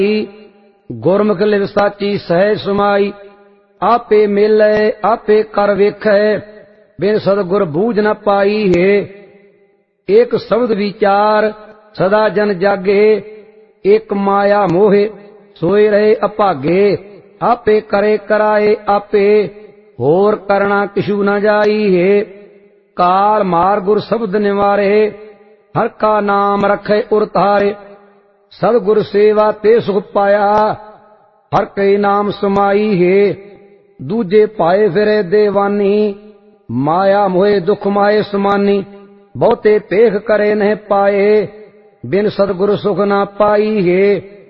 गुरमुख live साची सहज समाई। आपे मेले आपे कर वेखै, बिन सतगुर बूझ न पाई है। एक शब्द विचार सदा जन जागे, एक माया मोहे सोए रहे अभागे। आपे करे कराए आपे, होर करना किशु न जाई है। काल मार गुर शब्द निवारे, हर का नाम रखे उर तारे। सतगुर सेवा ते सुख पाया, हर कई नाम समाई है। दूजे पाए फिरे देवानी, माया मोहे दुख माए समानी। बहुते पेख करे नहीं पाए, बिन सतगुर सुख ना पाई है।